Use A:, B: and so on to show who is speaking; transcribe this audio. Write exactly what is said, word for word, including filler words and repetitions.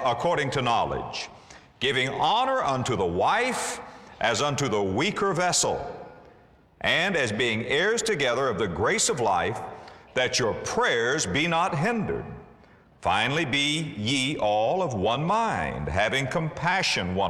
A: according to knowledge, giving honor unto the wife as unto the weaker vessel, and as being heirs together of the grace of life, that your prayers be not hindered. Finally, be ye all of one mind, having compassion one